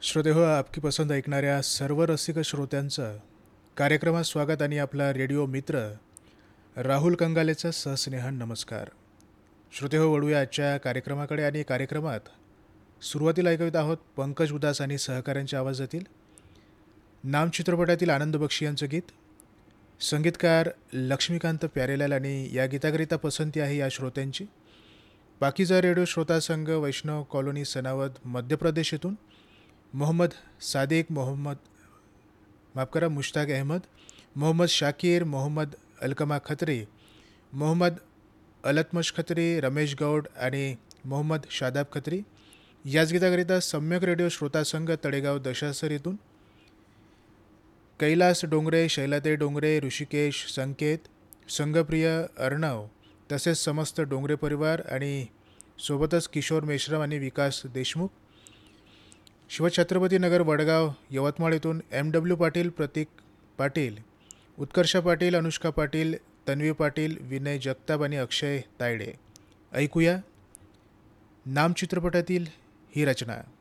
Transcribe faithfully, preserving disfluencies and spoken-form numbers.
श्रोते हो, आपकी पसंत ऐकणाऱ्या सर्व रसिक श्रोत्यांचं कार्यक्रमात स्वागत आणि आपला रेडिओ मित्र राहुल कंगालेचा सहस्नेह नमस्कार. श्रोते हो, वळूया आजच्या कार्यक्रमाकडे आणि कार्यक्रमात सुरुवातीला ऐकवित आहोत पंकज उदास आणि सहकाऱ्यांच्या आवाजातील नाम चित्रपटातील आनंद बक्षी यांचं गीत. संगीतकार लक्ष्मीकांत प्यारेलाल आणि या गीताकरिता पसंती आहे या श्रोत्यांची. बाकीचा रेडिओ श्रोता संघ वैष्णव कॉलनी सनावद मध्य प्रदेश येथून मोहम्मद सादिक, मोहम्मद माफ करा मुश्ताक अहमद, मोहम्मद शाकीर, मोहम्मद अलकमा खत्री, मोहम्मद अलतमश खत्री, रमेश गौड आणि मोहम्मद शादाब खत्री याच गीताकरिता सम्यक रेडिओ श्रोता संघ तळेगाव दशासर येथून कैलास डोंगरे, शैलाते डोंगरे, ऋषिकेश, संकेत, संघप्रिय, अर्णव तसेच समस्त डोंगरे परिवार आणि सोबतच किशोर मेश्राम आणि विकास देशमुख. शिवछत्रपती नगर वडगाव यवतमाळ येथून एम डब्ल्यू पाटील, प्रतीक पाटील, उत्कर्ष पाटील, अनुष्का पाटील, तन्वी पाटील, विनय जगताप आणि अक्षय तायडे. ऐकूया नाम चित्रपटातील ही रचना.